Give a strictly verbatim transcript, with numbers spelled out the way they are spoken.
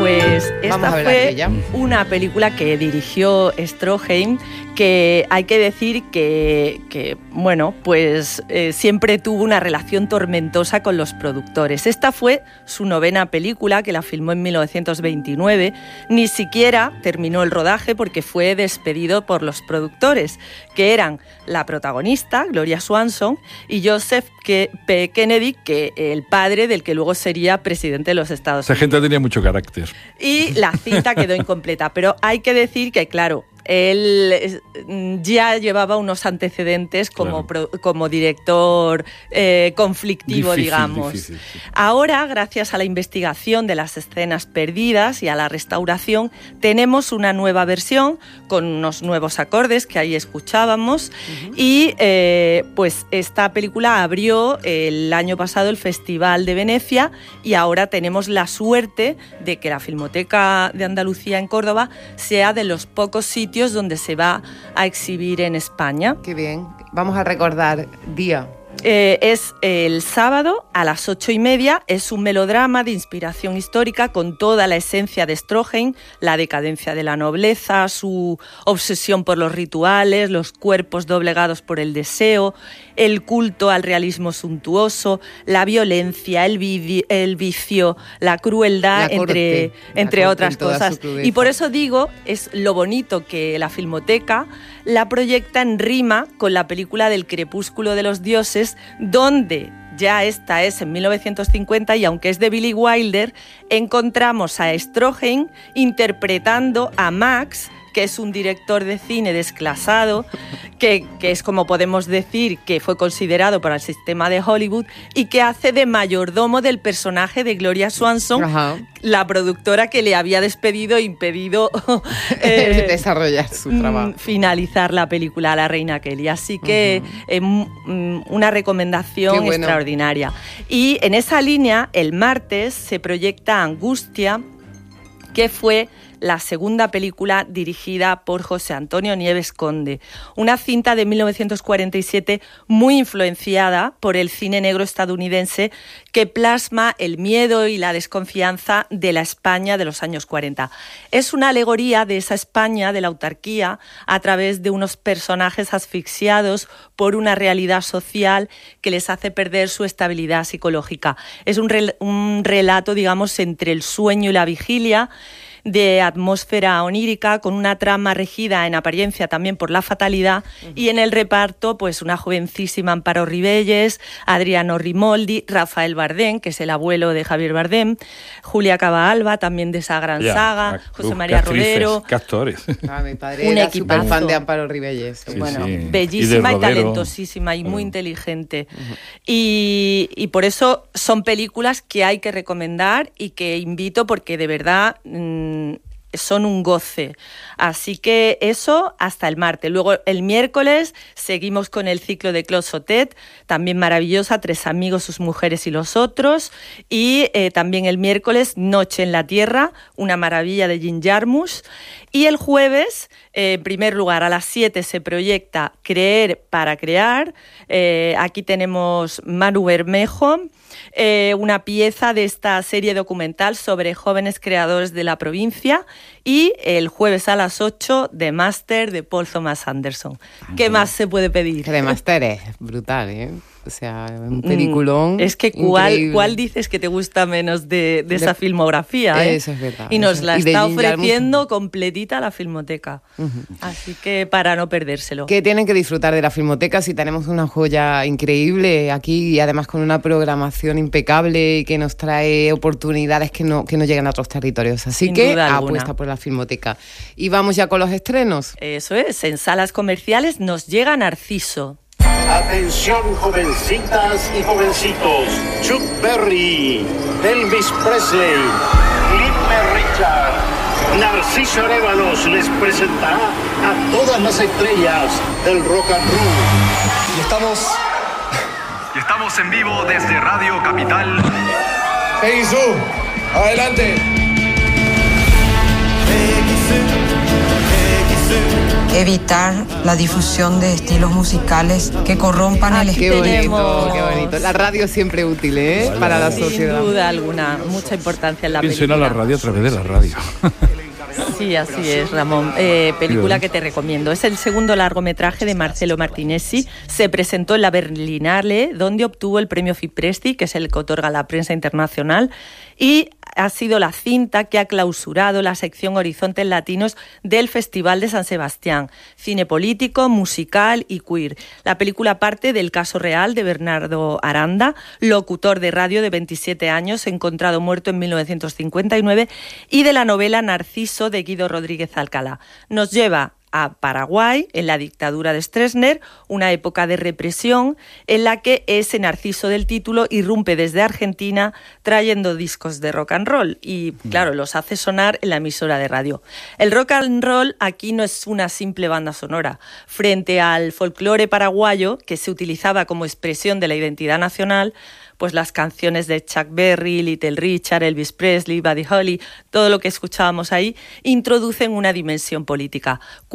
Pues esta fue aquella. una película que dirigió Stroheim, que hay que decir que, que bueno, pues eh, siempre tuvo una relación tormentosa con los productores. Esta fue su novena película, que la filmó en mil novecientos veintinueve. Ni siquiera terminó el rodaje porque fue despedido por los productores, que eran la protagonista, Gloria Swanson, y Joseph P. Kennedy, que el padre del que luego sería presidente de los Estados Unidos. Esa gente tenía mucho carácter. Y la cinta quedó incompleta, pero hay que decir que, claro, él ya llevaba unos antecedentes como, claro. pro, como director eh, conflictivo, difícil, digamos. Difícil, sí. Ahora, gracias a la investigación de las escenas perdidas y a la restauración, tenemos una nueva versión con unos nuevos acordes que ahí escuchábamos. Uh-huh. Y eh, pues esta película abrió el año pasado el Festival de Venecia y ahora tenemos la suerte de que la Filmoteca de Andalucía en Córdoba sea de los pocos sitios donde se va a exhibir en España. Qué bien. Vamos a recordar día. Eh, es el sábado a las ocho y media. Es un melodrama de inspiración histórica con toda la esencia de Stroheim, la decadencia de la nobleza, su obsesión por los rituales, los cuerpos doblegados por el deseo, el culto al realismo suntuoso, la violencia, el, vidi- el vicio, la crueldad, la corte, entre, entre la otras cosas. Y por eso digo, es lo bonito que la Filmoteca la proyecta en rima con la película del Crepúsculo de los Dioses, donde ya esta es en mil novecientos cincuenta y aunque es de Billy Wilder, encontramos a Stroheim interpretando a Max, que es un director de cine desclasado, que, que es como podemos decir que fue considerado para el sistema de Hollywood y que hace de mayordomo del personaje de Gloria Swanson, Ajá. la productora que le había despedido e impedido eh, desarrollar su trabajo. Finalizar la película La Reina Kelly. Así que uh-huh. eh, una recomendación bueno. extraordinaria. Y en esa línea, el martes se proyecta Angustia, que fue la segunda película dirigida por José Antonio Nieves Conde, una cinta de mil novecientos cuarenta y siete muy influenciada por el cine negro estadounidense que plasma el miedo y la desconfianza de la España de los años cuarenta. Es una alegoría de esa España de la autarquía a través de unos personajes asfixiados por una realidad social que les hace perder su estabilidad psicológica. Es un, rel- un relato, digamos, entre el sueño y la vigilia, de atmósfera onírica, con una trama regida en apariencia también por la fatalidad, uh-huh. y en el reparto pues una jovencísima Amparo Ribelles, Adriano Rimoldi, Rafael Bardem, que es el abuelo de Javier Bardem, Julia Cava-Alba, también de esa gran yeah. saga, José uh, María Rodero. ¿Qué actores? Ah, mi padre un era súper fan de Amparo Ribelles. Sí, bueno, sí. bellísima y, y talentosísima y muy uh-huh. inteligente. Uh-huh. Y, y por eso son películas que hay que recomendar y que invito porque de verdad Mmm, son un goce. Así que eso hasta el martes. Luego el miércoles seguimos con el ciclo de Claude Sautet, también maravillosa, Tres amigos, sus mujeres y los otros. Y eh, también el miércoles Noche en la Tierra, una maravilla de Jim Jarmusch. Y el jueves, eh, en primer lugar, a las siete se proyecta Creer para crear. Eh, aquí tenemos Manu Bermejo, eh, una pieza de esta serie documental sobre jóvenes creadores de la provincia. Y el jueves a las ocho, The Master de Paul Thomas Anderson. ¿Qué más se puede pedir? The Master es brutal, ¿eh? O sea, un peliculón. Es que ¿cuál, ¿cuál dices que te gusta menos de, de esa de, filmografía? ¿eh? Eso es verdad. Y nos eso. la y está ofreciendo Jarmusch. Completita la Filmoteca. Uh-huh. Así que para no perdérselo. Que tienen que disfrutar de la Filmoteca si tenemos una joya increíble aquí y además con una programación impecable y que nos trae oportunidades que no, que no llegan a otros territorios. Así Sin que apuesta por la Filmoteca. Y vamos ya con los estrenos. Eso es. En salas comerciales nos llega Narciso. Atención, jovencitas y jovencitos. Chuck Berry, Elvis Presley, Cliff Richard, Narciso Arévalos les presentará a todas las estrellas del rock and roll. Y estamos... Y estamos en vivo desde Radio Capital. Hey, Zoom, adelante. evitar la difusión de estilos musicales que corrompan ah, el espíritu. Qué bonito, qué bonito. La radio es siempre útil, ¿eh? Vale, para la sin sociedad. Sin duda alguna, mucha importancia en la película. Suena la radio a través de la radio. Sí, así es, Ramón. Eh, película que te recomiendo. Es el segundo largometraje de Marcelo Martinezzi. Se presentó en la Berlinale, donde obtuvo el premio Fipresci, que es el que otorga la prensa internacional, y ha sido la cinta que ha clausurado la sección Horizontes Latinos del Festival de San Sebastián. Cine político, musical y queer. La película parte del caso real de Bernardo Aranda, locutor de radio de veintisiete años, encontrado muerto en mil novecientos cincuenta y nueve, y de la novela Narciso de Guido Rodríguez Alcalá. Nos lleva a Paraguay, en la dictadura de Stroessner, una época de represión en la que ese Narciso del título irrumpe desde Argentina trayendo discos de rock and roll y, claro, los hace sonar en la emisora de radio. El rock and roll aquí no es una simple banda sonora. Frente al folclore paraguayo, que se utilizaba como expresión de la identidad nacional, pues las canciones de Chuck Berry, Little Richard, Elvis Presley, Buddy Holly, todo lo que escuchábamos ahí, introducen una dimensión política.